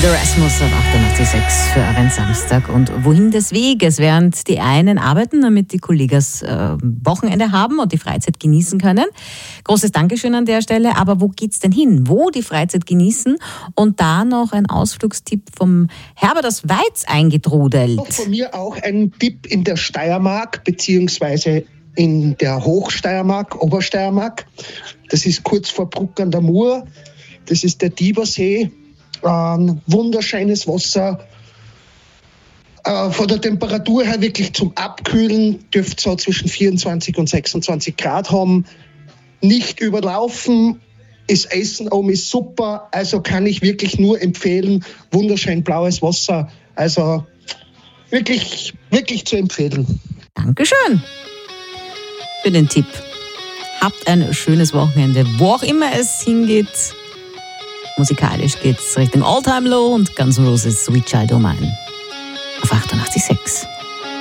The Rasmus auf 88,6 für einen Samstag. Und wohin des Weges? Während die einen arbeiten, damit die Kollegen Wochenende haben und die Freizeit genießen können. Großes Dankeschön an der Stelle. Aber wo geht's denn hin? Wo die Freizeit genießen? Und da noch ein Ausflugstipp vom Herbert aus Weiz eingetrudelt. Von mir auch ein Tipp in der Steiermark, beziehungsweise in der Hochsteiermark, Obersteiermark. Das ist kurz vor Bruck an der Mur. Das ist der Tibersee. Wunderschönes Wasser. Von der Temperatur her wirklich zum Abkühlen. Dürfte so zwischen 24 und 26 Grad haben. Nicht überlaufen. Das Essen oben ist super. Also kann ich wirklich nur empfehlen. Wunderschön blaues Wasser. Also wirklich, wirklich zu empfehlen. Dankeschön für den Tipp. Habt ein schönes Wochenende, wo auch immer es hingeht. Musikalisch geht's Richtung All Time Low und Guns N' Roses Sweet Child O' Mine auf 88,6.